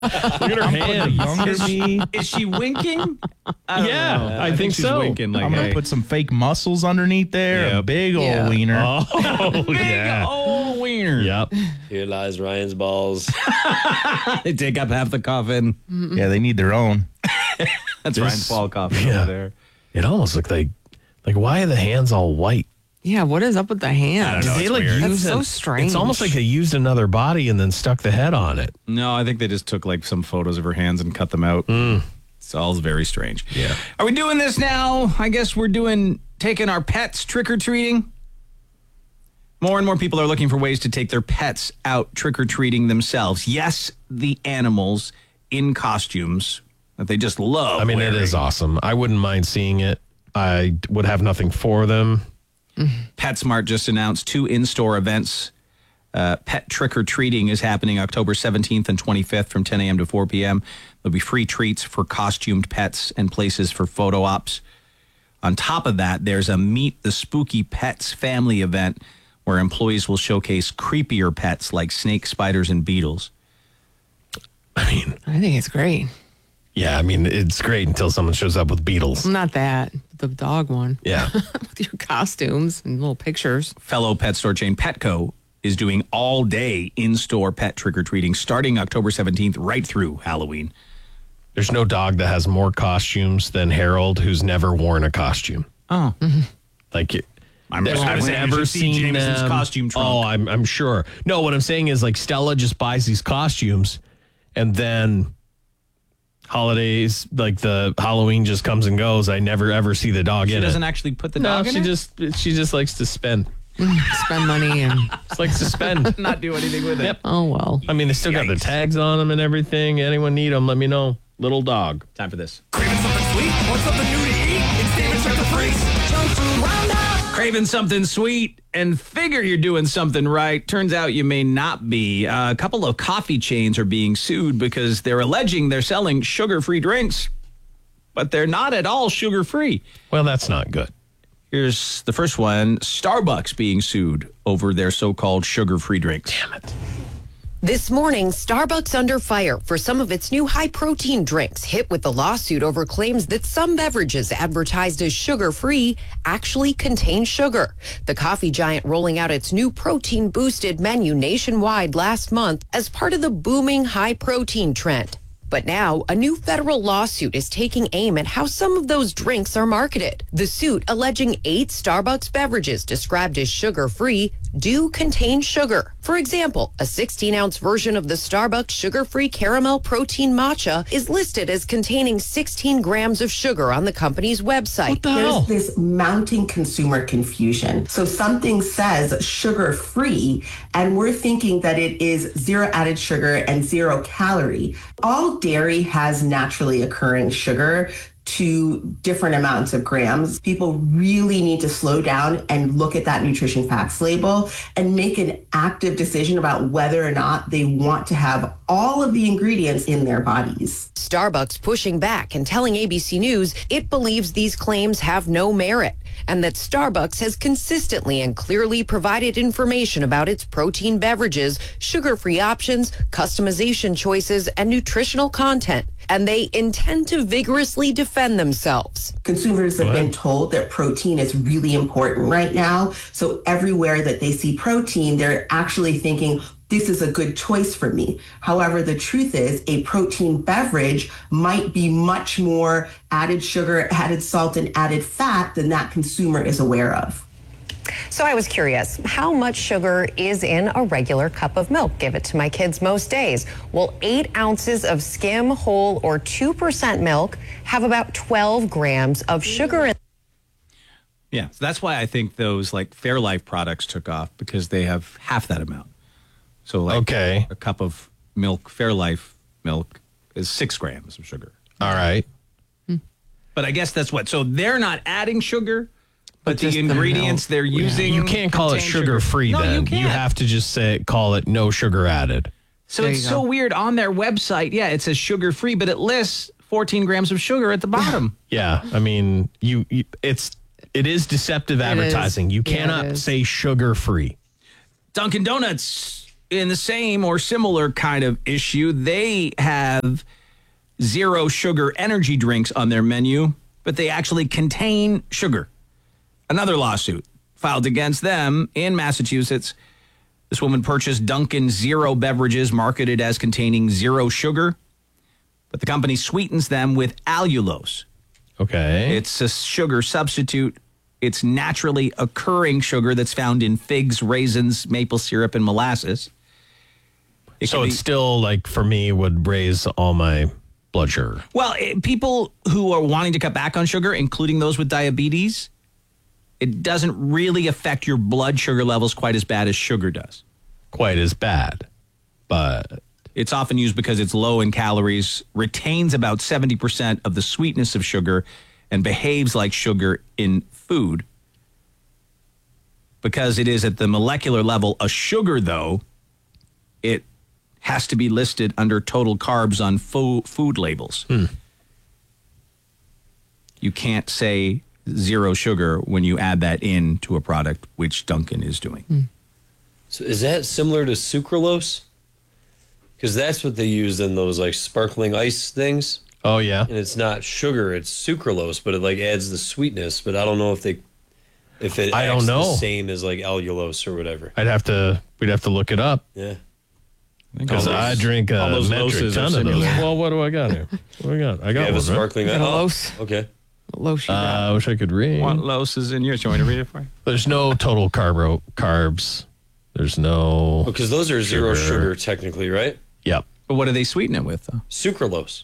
Look at her hands. Younger me. Is she winking? I think she's so. winking like, I'm going hey. to put some fake muscles underneath there. Yep. A big old wiener. Oh, yeah. Oh, wiener. Yep. Here lies Ryan's balls. They take up half the coffin. Yeah, they need their own. That's Ryan's ball coffin over there. It almost looked like why are the hands all white? Yeah, what is up with the hands? Did they like That's use so it? strange. It's almost like they used another body and then stuck the head on it. No, I think they just took like some photos of her hands and cut them out. It's all very strange. Yeah. Are we doing this now? I guess we're taking our pets trick-or-treating. More and more people are looking for ways to take their pets out trick-or-treating themselves. Yes, the animals in costumes that they just love. I mean, wearing. it is awesome. I wouldn't mind seeing it. I would have nothing for them. PetSmart just announced 2 in-store events. Pet trick-or-treating is happening October 17th and 25th from 10 a.m. to 4 p.m. There'll be free treats for costumed pets and places for photo ops. On top of that, there's a Meet the Spooky Pets family event where employees will showcase creepier pets like snakes, spiders, and beetles. I mean, I think it's great. yeah, I mean, it's great until someone shows up with beetles. Not that. The dog one. Yeah. With your costumes and little pictures. Fellow pet store chain Petco is doing all-day in-store pet trick-or-treating starting October 17th right through Halloween. There's no dog that has more costumes than Harold who's never worn a costume. Oh. Like, I'm I've assuming you never should see seen Jameson's them. costume trunk. Oh, I'm sure. No, what I'm saying is like Stella just buys these costumes and then holidays, like the Halloween just comes and goes. I never ever see the dog She in doesn't it. actually put the No, dog in it? she just likes to spend. Spend money and, Just likes to spend. Not do anything with it. Yep. oh, well. I mean, they still got the Yikes. tags on them and everything. Anyone need them? Let me know. Little dog. Time for this. Craving something sweet? Want something new to eat? It's David Check the Freaks. Junk Food Roundup. Craving something sweet and figure you're doing something right. Turns out you may not be. A couple of coffee chains are being sued because they're alleging they're selling sugar-free drinks, but they're not at all sugar-free. Well, that's not good. Here's the first one. Starbucks being sued over their so-called sugar-free drinks. Damn it. This morning, Starbucks under fire for some of its new high-protein drinks, hit with the lawsuit over claims that some beverages advertised as sugar-free actually contain sugar. The coffee giant rolling out its new protein-boosted menu nationwide last month as part of the booming high-protein trend. But now, a new federal lawsuit is taking aim at how some of those drinks are marketed. The suit alleging 8 Starbucks beverages described as sugar-free do contain sugar. For example, a 16-ounce version of the Starbucks sugar-free caramel protein matcha is listed as containing 16 grams of sugar on the company's website. There's this mounting consumer confusion. So something says sugar-free, and we're thinking that it is 0 added sugar and 0 calorie. All dairy has naturally occurring sugar to different amounts of grams. People really need to slow down and look at that nutrition facts label and make an active decision about whether or not they want to have all of the ingredients in their bodies. Starbucks pushing back and telling ABC News it believes these claims have no merit and that Starbucks has consistently and clearly provided information about its protein beverages, sugar-free options, customization choices, and nutritional content. And they intend to vigorously defend themselves. Consumers have been told that protein is really important right now. So everywhere that they see protein, they're actually thinking, this is a good choice for me. However, the truth is a protein beverage might be much more added sugar, added salt, and added fat than that consumer is aware of. So I was curious, how much sugar is in a regular cup of milk? Give it to my kids most days. Well, 8 ounces of skim, whole, or 2% milk have about 12 grams of sugar in. Yeah, so that's why I think those like Fairlife products took off because they have half that amount. So like a cup of milk, Fairlife milk, is 6 grams of sugar. All right. But I guess that's what. So they're not adding sugar, but the just the ingredients milk. they're using. You can't call it contain sugar-free No, then. you can't. have to just call it no sugar added. So There it's you so go. weird. On their website, yeah, it says sugar-free, but it lists 14 grams of sugar at the bottom. Yeah, I mean, it is deceptive advertising. You Yeah, it cannot is. say sugar-free. Dunkin' Donuts in the same or similar kind of issue, they have zero sugar energy drinks on their menu, but they actually contain sugar. Another lawsuit filed against them in Massachusetts. This woman purchased Dunkin' Zero beverages marketed as containing zero sugar, but the company sweetens them with allulose. Okay. It's a sugar substitute. It's naturally occurring sugar that's found in figs, raisins, maple syrup, and molasses. So it's still like, for me, would raise all my blood sugar. Well, people who are wanting to cut back on sugar, including those with diabetes, it doesn't really affect your blood sugar levels quite as bad as sugar does. Quite as bad, but it's often used because it's low in calories, retains about 70% of the sweetness of sugar, and behaves like sugar in food. Because it is at the molecular level a sugar, though, it has to be listed under total carbs on food labels. You can't say zero sugar when you add that in to a product, which Dunkin' is doing. So is that similar to sucralose? Because that's what they use in those like sparkling ice things. Oh, yeah. And it's not sugar, it's sucralose, but it like adds the sweetness. But I don't know if it I don't acts know. the same as like allulose or whatever. we'd have to look it up. Yeah. Because I drink all a those metric loses ton are of those. similar. Well, what do I got here? What do I got? I got You have one, a sparkling Got a ice. Los. Okay. Low sugar. I wish I could read. What Los is in yours? Do you want me to read it for you? There's no total carbs. There's no. Because those are zero sugar technically, right? Yep. But what do they sweeten it with, though? Sucralose.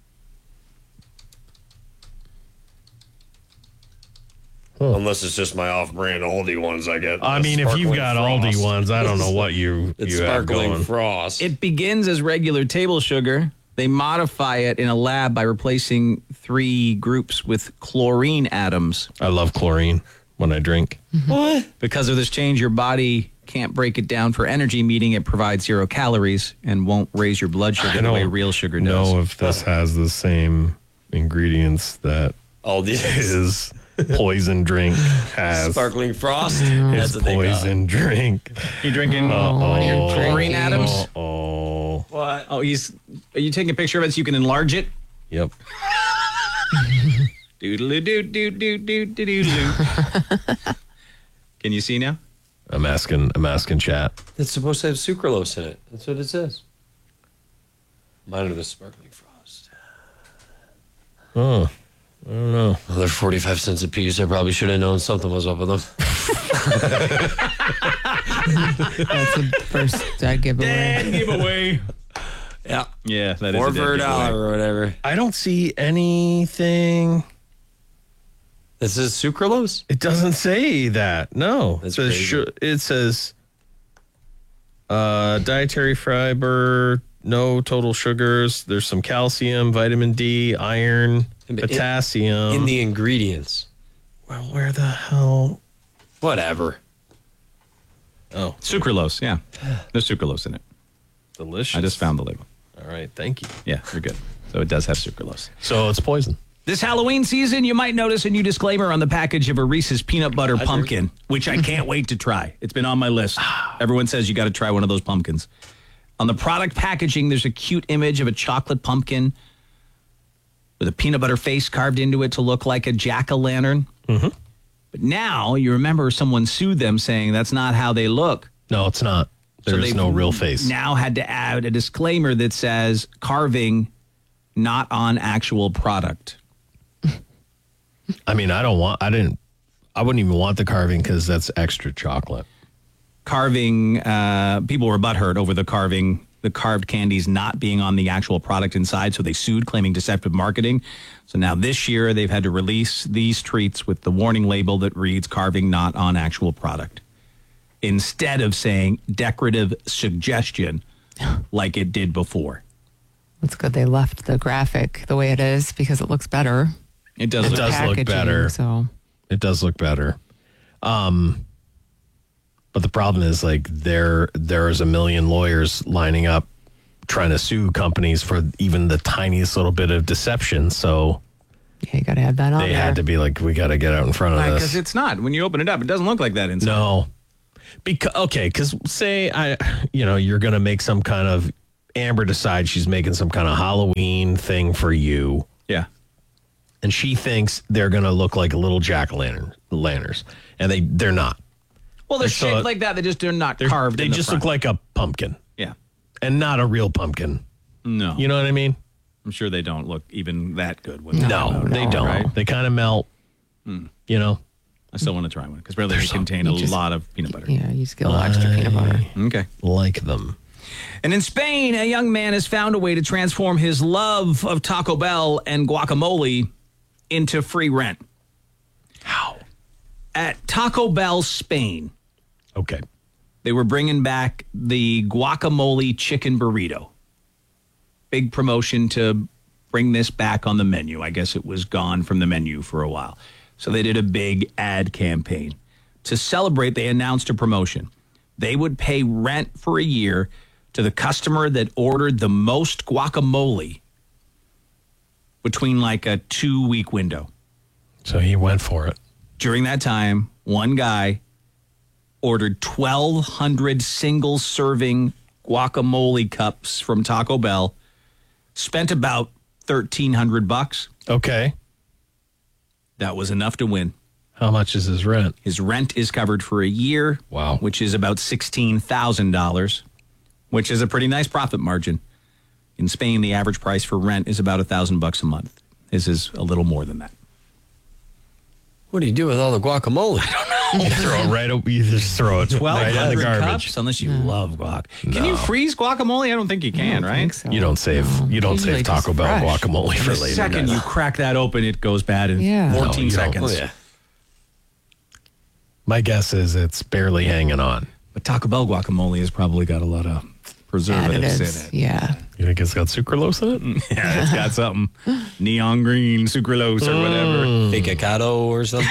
Unless it's just my off-brand Aldi ones I get. I the mean, if you've sparkling got frost. Aldi ones, I don't know what you It's you have sparkling going. frost. It begins as regular table sugar. They modify it in a lab by replacing 3 groups with chlorine atoms. I love chlorine when I drink. What? Because of this change, your body can't break it down for energy, meaning it provides 0 calories and won't raise your blood sugar the way real sugar does. Know if this has the same ingredients that Aldi his poison drink has. Sparkling frost. His That's what they got. poison drink. You drinking chlorine atoms? Oh. What? Oh, are you taking a picture of it so you can enlarge it? Yep. Doodle-doo-doo-doo-doo-doo-doo. Can you see now? I'm asking chat. It's supposed to have sucralose in it. That's what it says. Mine are the sparkling frost. Oh, I don't know. Well, they're 45 cents a piece. I probably should have known something was up with them. That's the first giveaway. Giveaway. Yeah. Yeah, that is Or a dead for a giveaway. dollar or whatever. I don't see anything. This is sucralose? It doesn't say that. No. That's it says, crazy. it says dietary fiber, no total sugars. There's some calcium, vitamin D, iron, potassium. In the ingredients. Well, where the hell? Whatever. Oh, Sucralose, yeah. There's sucralose in it. delicious. I just found the label. All right, thank you. Yeah, you're good. So it does have sucralose. So it's poison. This Halloween season, you might notice a new disclaimer on the package of a Reese's peanut butter pumpkin, which I can't wait to try. It's been on my list. Everyone says you got to try one of those pumpkins. On the product packaging, there's a cute image of a chocolate pumpkin with a peanut butter face carved into it to look like a jack-o'-lantern. Mm-hmm. But now you remember someone sued them saying that's not how they look. No, it's not. There's they've no real face. Now had to add a disclaimer that says carving, not on actual product. I mean, I wouldn't even want the carving because that's extra chocolate. Carving, people were butthurt over the carved candies not being on the actual product inside, so they sued, claiming deceptive marketing. So now this year, they've had to release these treats with the warning label that reads carving not on actual product, instead of saying decorative suggestion like it did before. It's good they left the graphic the way it is because it looks better. It does. It look does look Packaging, better. So It does look better. But the problem is, like, there is a million lawyers lining up trying to sue companies for even the tiniest little bit of deception. So yeah, you got to have that on they there. had to be like, we got to get out in front of Because this. it's not. When you open it up, it doesn't look like that inside. No. Because say you're going to make some kind of, Amber decides she's making some kind of Halloween thing for you. Yeah. And she thinks they're going to look like little jack-o'-lanterns. And they're not. Well, they're shaped like that. They're not carved. They just look like a pumpkin. Yeah. And not a real pumpkin. No. You know what I mean? I'm sure they don't look even that good. When No, they don't. Right? They kind of melt. You know? I still want to try one because really they contain a lot of peanut butter. Yeah, you just get a little extra peanut butter. Okay. Like them. And in Spain, a young man has found a way to transform his love of Taco Bell and guacamole into free rent. How? At Taco Bell Spain. Okay. They were bringing back the guacamole chicken burrito. Big promotion to bring this back on the menu. I guess it was gone from the menu for a while. So they did a big ad campaign. To celebrate, they announced a promotion. They would pay rent for a year to the customer that ordered the most guacamole between like a 2-week window. So he went for it. During that time, one guy ordered 1,200 single-serving guacamole cups from Taco Bell, spent about $1,300. Okay. That was enough to win. How much is his rent? His rent is covered for a year. Wow. Which is about $16,000, which is a pretty nice profit margin. In Spain, the average price for rent is about $1,000 a month. His is a little more than that. What do you do with all the guacamole? You just throw it right in the garbage. Cups, unless you love guac. Can you freeze guacamole? I don't think you can, right? So. You don't save Usually Taco just Bell fresh. guacamole for The later. second you crack that open, it goes bad in Yeah. 14 No, you don't. seconds. Oh, yeah. My guess is it's barely hanging on. But Taco Bell guacamole has probably got a lot of preservatives in Additives. it. Yeah. You think it's got sucralose in it? Yeah, it's got something. Neon green, sucralose, or whatever. Picacado or something?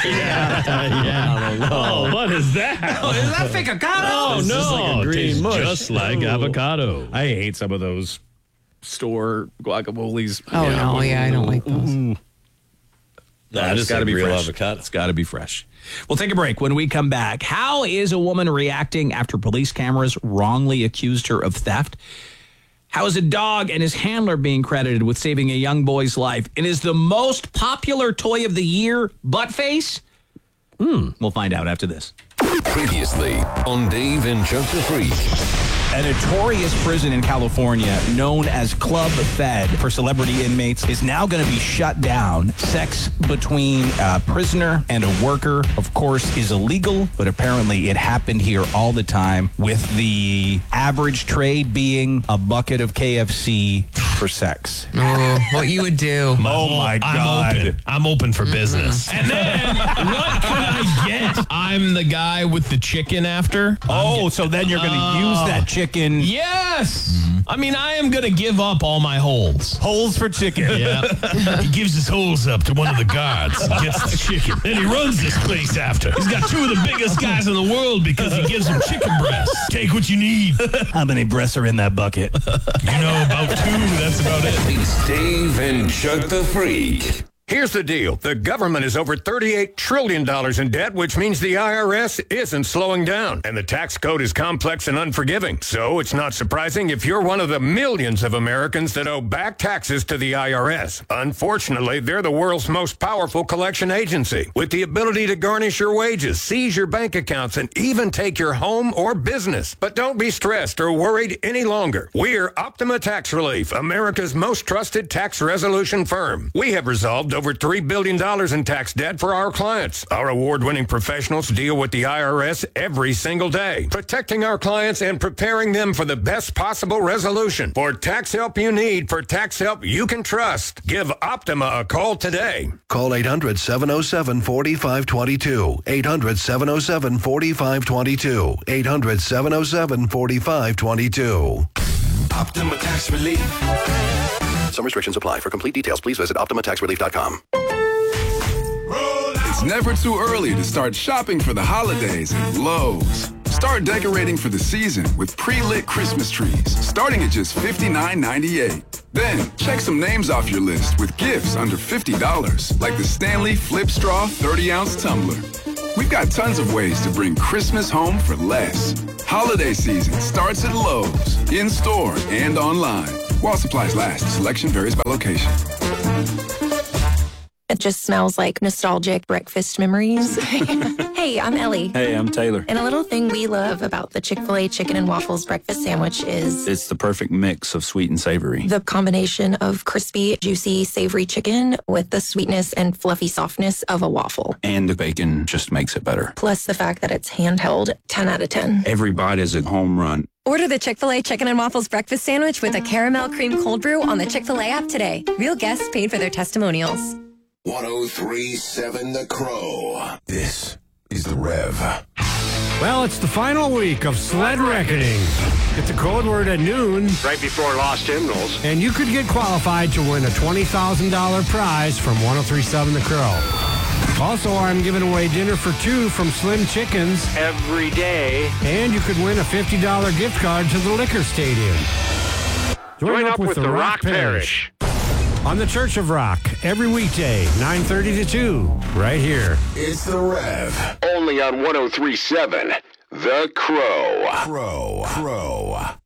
I don't know. Oh, what is that? Oh, is that picacado? Oh, It's no. just like a green Tastes mush. just like avocado. I hate some of those store guacamoles. Oh, no. Yeah, I don't like those. I just gotta like be real fresh. avocado. It's got to be fresh. We'll take a break. When we come back, how is a woman reacting after police cameras wrongly accused her of theft? How is a dog and his handler being credited with saving a young boy's life? And is the most popular toy of the year butt face? We'll find out after this. Previously on Dave and Chuck the Freak. A notorious prison in California known as Club Fed for celebrity inmates is now going to be shut down. Sex between a prisoner and a worker, of course, is illegal, but apparently it happened here all the time, with the average tray being a bucket of KFC for sex. Oh, what you would do. Oh my God. I'm open for business. And then what can I get? I'm the guy with the chicken after. Oh, so then you're going to use that chicken. Yes. I mean, I am going to give up all my holes. Holes for chicken. Yeah. He gives his holes up to one of the guards and gets the chicken. Then he runs this place after. He's got two of the biggest guys in the world because he gives them chicken breasts. Take what you need. How many breasts are in that bucket? You know, about 2. That's about it. It's Dave and Chuck the Freak. Here's the deal. The government is over $38 trillion in debt, which means the IRS isn't slowing down. And the tax code is complex and unforgiving. So it's not surprising if you're one of the millions of Americans that owe back taxes to the IRS. Unfortunately, they're the world's most powerful collection agency, with the ability to garnish your wages, seize your bank accounts, and even take your home or business. But don't be stressed or worried any longer. We're Optima Tax Relief, America's most trusted tax resolution firm. We have resolved over $3 billion in tax debt for our clients. Our award-winning professionals deal with the IRS every single day, protecting our clients and preparing them for the best possible resolution. For tax help you need, for tax help you can trust, give Optima a call today. Call 800-707-4522. 800-707-4522. 800-707-4522. Optima Tax Relief. Some restrictions apply. For complete details, please visit OptimaTaxRelief.com. It's never too early to start shopping for the holidays at Lowe's. Start decorating for the season with pre-lit Christmas trees, starting at just $59.98. Then, check some names off your list with gifts under $50, like the Stanley Flip Straw 30-ounce tumbler. We've got tons of ways to bring Christmas home for less. Holiday season starts at Lowe's, in-store and online. While supplies last, selection varies by location. It just smells like nostalgic breakfast memories. Hey, I'm Ellie. Hey, I'm Taylor. And a little thing we love about the Chick-fil-A chicken and waffles breakfast sandwich is It's the perfect mix of sweet and savory. the combination of crispy, juicy, savory chicken with the sweetness and fluffy softness of a waffle. And the bacon just makes it better. Plus the fact that it's handheld, 10 out of 10. Every bite is a home run. Order the Chick-fil-A Chicken and Waffles breakfast sandwich with a caramel cream cold brew on the Chick-fil-A app today. Real guests paid for their testimonials. 103.7 The Crow. This is the Rev. Well, it's the final week of Sled Reckoning. Get the code word at noon. Right before Lost Hymnals. And you could get qualified to win a $20,000 prize from 103.7 The Crow. Also, I'm giving away dinner for two from Slim Chickens Every day. And you could win a $50 gift card to the Liquor Stadium. Join up with the Rock Parish. On the Church of Rock, every weekday, 9:30 to 2, right here. It's the Rev. Only on 103.7 The Crow. Crow.